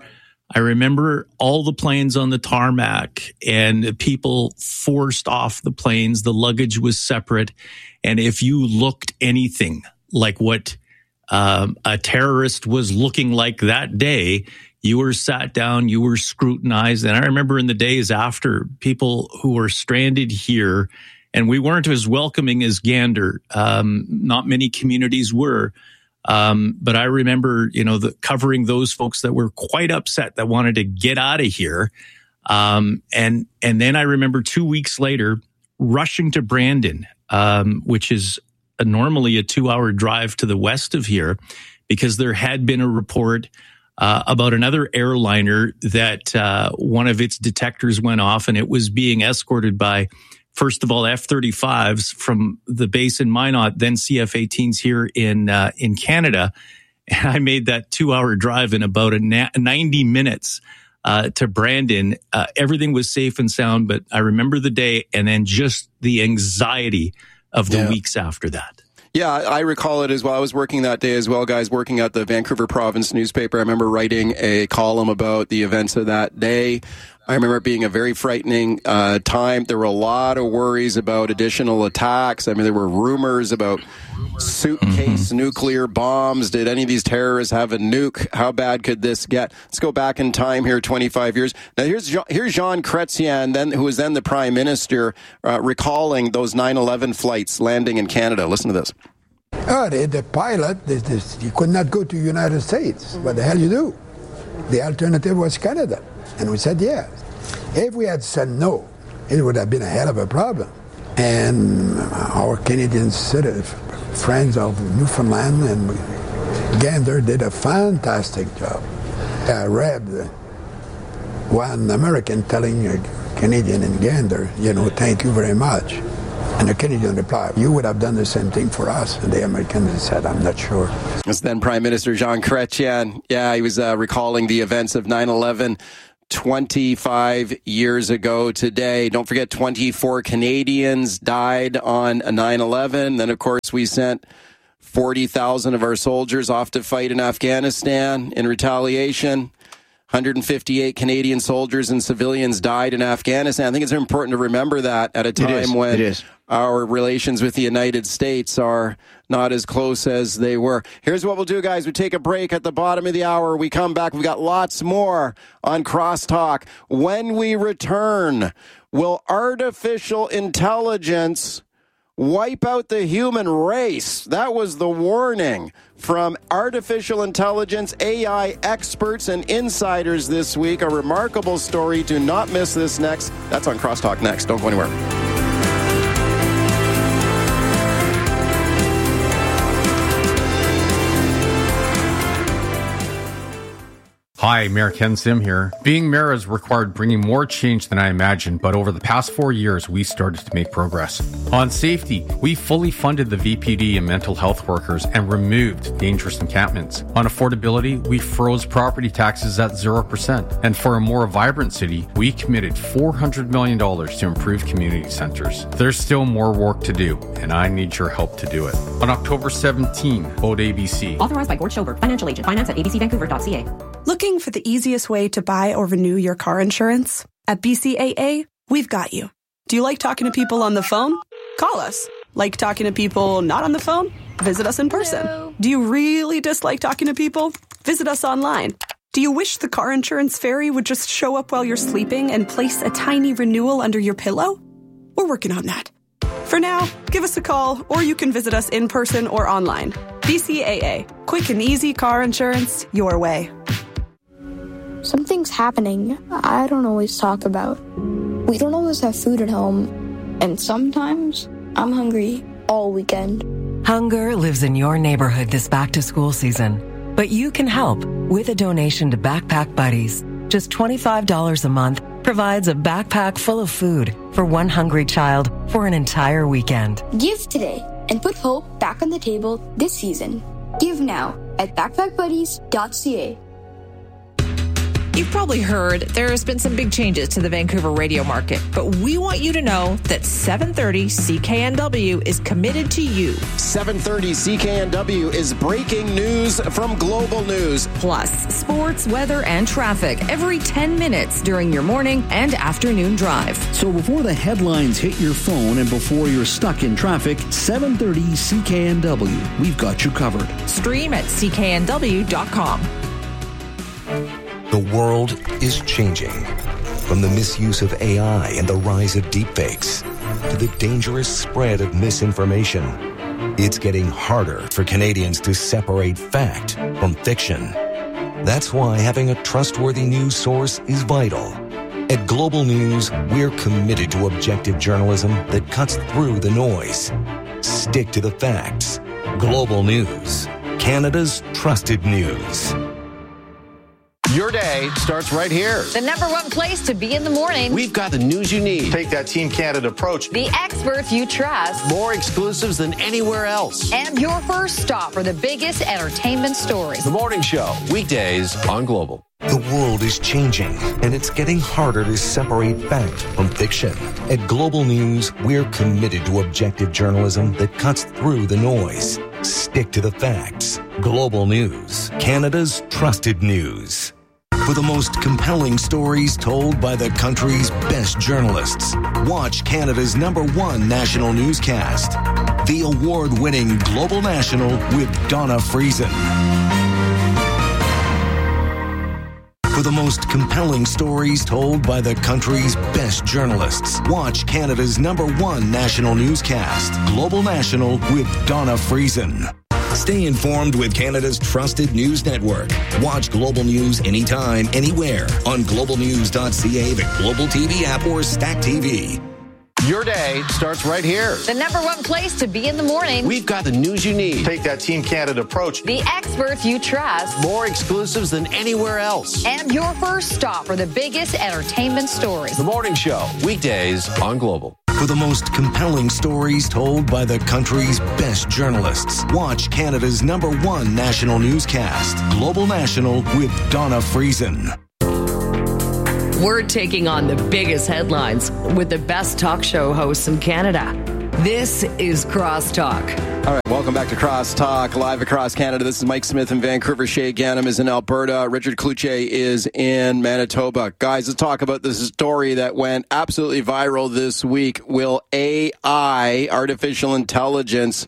all the planes on the tarmac and people forced off the planes. The luggage was separate. And if you looked anything like what a terrorist was looking like that day, you were sat down, you were scrutinized. And I remember in the days after, people who were stranded here, and we weren't as welcoming as Gander. Not many communities were. But I remember, covering those folks that were quite upset, that wanted to get out of here. And then I remember 2 weeks later rushing to Brandon, which is normally a 2-hour drive to the west of here, because there had been a report about another airliner that one of its detectors went off, and it was being escorted by, first of all, F-35s from the base in Minot, then CF-18s here in Canada. And I made that 2-hour drive in about 90 minutes. to Brandon. Everything was safe and sound, but I remember the day and then just the anxiety of the weeks after that. Yeah, I recall it as well. I was working that day as well, guys, working at the Vancouver Province newspaper. I remember writing a column about the events of that day. I remember it being a very frightening time. There were a lot of worries about additional attacks. I mean, there were rumors about suitcase nuclear bombs. Did any of these terrorists have a nuke? How bad could this get? Let's go back in time here 25 years. Now, here's Jean Chrétien, who was then the Prime Minister, recalling those 9/11 flights landing in Canada. Listen to this. The pilot, he could not go to the United States. What the hell you do? The alternative was Canada. And we said yes. If we had said no, it would have been a hell of a problem. And our Canadian friends of Newfoundland and Gander did a fantastic job. I read one American telling a Canadian in Gander, thank you very much. And the Canadian replied, you would have done the same thing for us. And the American said, I'm not sure. It's then Prime Minister Jean Chrétien. Yeah, he was recalling the events of 9/11 25 years ago today. Don't forget, 24 Canadians died on 9/11. Then, of course, we sent 40,000 of our soldiers off to fight in Afghanistan in retaliation. 158 Canadian soldiers and civilians died in Afghanistan. I think it's important to remember that at a time when our relations with the United States are not as close as they were. Here's what we'll do, guys. We take a break at the bottom of the hour. We come back. We've got lots more on Crosstalk. When we return, will artificial intelligence wipe out the human race? That was the warning from artificial intelligence, AI experts and insiders this week. A remarkable story. Do not miss this next. That's on Crosstalk next. Don't go anywhere. Hi, Mayor Ken Sim here. Being mayor has required bringing more change than I imagined, but over the past 4 years, we started to make progress. On safety, we fully funded the VPD and mental health workers and removed dangerous encampments. On affordability, we froze property taxes at 0%. And for a more vibrant city, we committed $400 million to improve community centers. There's still more work to do, and I need your help to do it. On October 17, vote ABC. Authorized by Gord Schoberg, financial agent, finance at abcvancouver.ca. Looking for the easiest way to buy or renew your car insurance? At BCAA, we've got you. Do you like talking to people on the phone? Call us. Like talking to people not on the phone? Visit us in person. Hello. Do you really dislike talking to people? Visit us online. Do you wish the car insurance fairy would just show up while you're sleeping and place a tiny renewal under your pillow? We're working on that. For now, give us a call, or you can visit us in person or online. BCAA. Quick and easy car insurance your way. Something's happening I don't always talk about. We don't always have food at home, and sometimes I'm hungry all weekend. Hunger lives in your neighborhood this back-to-school season, but you can help with a donation to Backpack Buddies. Just $25 a month provides a backpack full of food for one hungry child for an entire weekend. Give today and put hope back on the table this season. Give now at backpackbuddies.ca. You've probably heard there's been some big changes to the Vancouver radio market, but we want you to know that 730 CKNW is committed to you. 730 CKNW is breaking news from Global News. Plus, sports, weather, and traffic every 10 minutes during your morning and afternoon drive. So before the headlines hit your phone and before you're stuck in traffic, 730 CKNW. We've got you covered. Stream at cknw.com. The world is changing. From the misuse of AI and the rise of deepfakes to the dangerous spread of misinformation, it's getting harder for Canadians to separate fact from fiction. That's why having a trustworthy news source is vital. At Global News, we're committed to objective journalism that cuts through the noise. Stick to the facts. Global News, Canada's trusted news. Your day starts right here. The number one place to be in the morning. We've got the news you need. Take that Team Canada approach. The experts you trust. More exclusives than anywhere else. And your first stop for the biggest entertainment stories. The Morning Show, weekdays on Global. The world is changing, and it's getting harder to separate fact from fiction. At Global News, we're committed to objective journalism that cuts through the noise. Stick to the facts. Global News, Canada's trusted news. For the most compelling stories told by the country's best journalists, watch Canada's #1 national newscast, the award-winning Global National with Donna Friesen. For the most compelling stories told by the country's best journalists, watch Canada's #1 national newscast, Global National with Donna Friesen. Stay informed with Canada's trusted news network. Watch Global News anytime, anywhere on globalnews.ca, the Global TV app, or Stack TV. Your day starts right here. The number one place to be in the morning. We've got the news you need. Take that Team Canada approach. The experts you trust. More exclusives than anywhere else. And your first stop for the biggest entertainment stories. The Morning Show, weekdays on Global. For the most compelling stories told by the country's best journalists, watch Canada's #1 national newscast, Global National with Donna Friesen. We're taking on the biggest headlines with the best talk show hosts in Canada. This is Crosstalk. All right, welcome back to Crosstalk, live across Canada. This is Mike Smith in Vancouver. Shay Ganem is in Alberta. Richard Cloutier is in Manitoba. Guys, let's talk about this story that went absolutely viral this week. Will AI, artificial intelligence,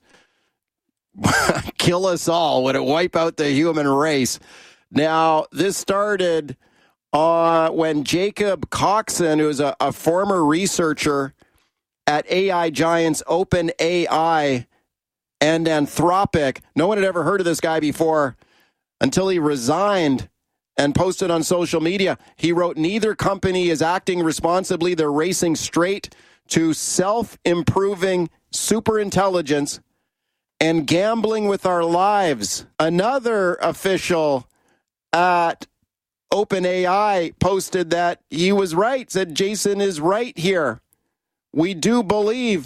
kill us all? Would it wipe out the human race? Now, this started when Jacob Coxon, who is a former researcher at AI giants OpenAI and Anthropic. No one had ever heard of this guy before until he resigned and posted on social media. He wrote, "Neither company is acting responsibly. They're racing straight to self-improving superintelligence and gambling with our lives." Another official at OpenAI posted that he was right, said Jason is right here. We do believe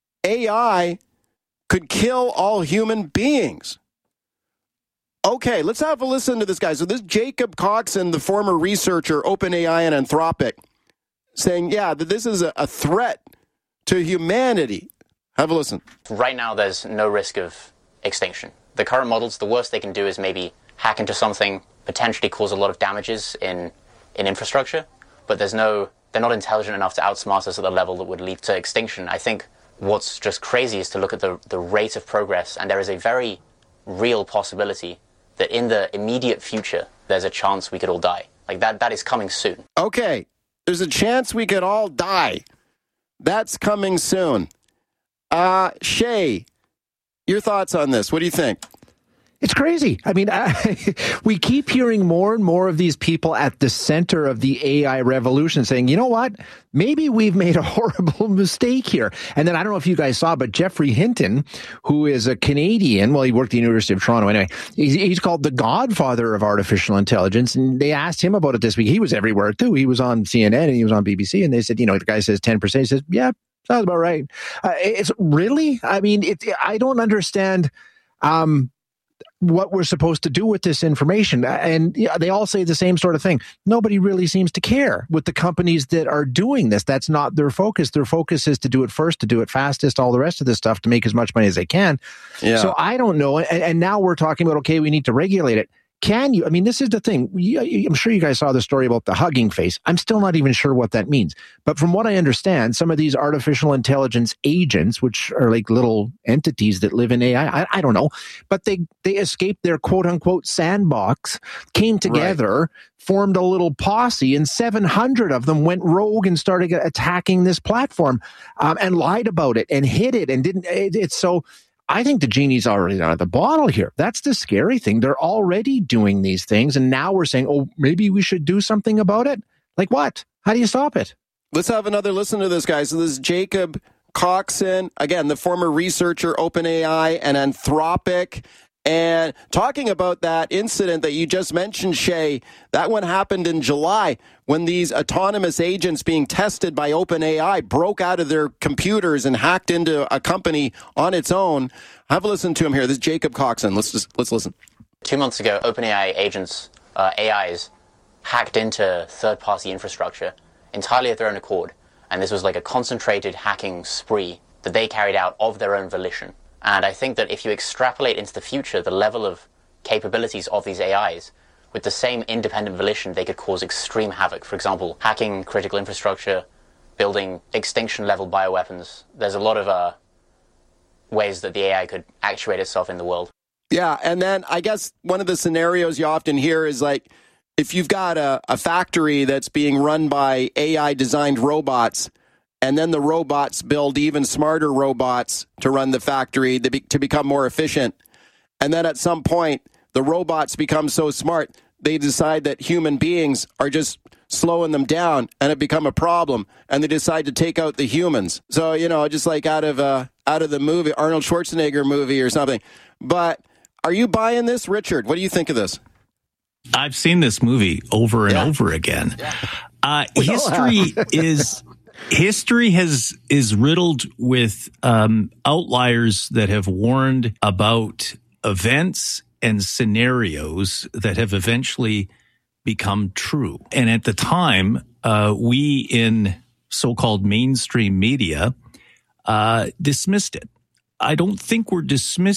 AI could kill all human beings. Okay, let's have a listen to this guy. So this Jacob Coxon, the former researcher, OpenAI and Anthropic, saying, yeah, that this is a threat to humanity. Have a listen. Right now, there's no risk of extinction. The current models, the worst they can do is maybe hack into something, potentially cause a lot of damages in infrastructure, but they're not intelligent enough to outsmart us at the level that would lead to extinction. I think what's just crazy is to look at the rate of progress, and there is a very real possibility that in the immediate future, there's a chance we could all die. Like that is coming soon. Okay, there's a chance we could all die. That's coming soon. Shay, your thoughts on this? What do you think? It's crazy. I mean, we keep hearing more and more of these people at the center of the AI revolution saying, you know what, maybe we've made a horrible mistake here. And then I don't know if you guys saw, but Geoffrey Hinton, who is a Canadian, well, he worked at the University of Toronto anyway, he's called the godfather of artificial intelligence. And they asked him about it this week. He was everywhere too. He was on CNN and he was on BBC. And they said, you know, the guy says 10%. He says, yeah, sounds about right. It's really, I mean, I don't understand what we're supposed to do with this information. And they all say the same sort of thing. Nobody really seems to care with the companies that are doing this. That's not their focus. Their focus is to do it first, to do it fastest, all the rest of this stuff, to make as much money as they can. Yeah. So I don't know. And now we're talking about, okay, we need to regulate it. Can you? I mean, this is the thing. I'm sure you guys saw the story about the hugging face. I'm still not even sure what that means. But from what I understand, some of these artificial intelligence agents, which are like little entities that live in AI, I don't know, but they escaped their quote unquote sandbox, came together, formed a little posse, and 700 of them went rogue and started attacking this platform and lied about it and hid it and didn't. It's so. I think the genie's already out of the bottle here. That's the scary thing. They're already doing these things, and now we're saying, oh, maybe we should do something about it? Like what? How do you stop it? Let's have another listen to this, guys. So this is Jacob Coxon, again, the former researcher, OpenAI and Anthropic, And talking about that incident that you just mentioned, Shay, that one happened in July when these autonomous agents being tested by OpenAI broke out of their computers and hacked into a company on its own. Have a listen to him here. This is Jacob Coxon. Let's listen. 2 months ago, OpenAI agents, AIs, hacked into third-party infrastructure entirely of their own accord. And this was like a concentrated hacking spree that they carried out of their own volition. And I think that if you extrapolate into the future the level of capabilities of these AIs, with the same independent volition, they could cause extreme havoc. For example, hacking critical infrastructure, building extinction-level bioweapons. There's a lot of ways that the AI could actuate itself in the world. Yeah, and then I guess one of the scenarios you often hear is like, if you've got a factory that's being run by AI-designed robots, and then the robots build even smarter robots to run the factory to become more efficient. And then at some point, the robots become so smart, they decide that human beings are just slowing them down and it become a problem. And they decide to take out the humans. So, just like out of the movie, Arnold Schwarzenegger movie or something. But are you buying this, Richard? What do you think of this? I've seen this movie over and over again. History is riddled with outliers that have warned about events and scenarios that have eventually become true. And at the time, we in so-called mainstream media dismissed it. I don't think we're dismissing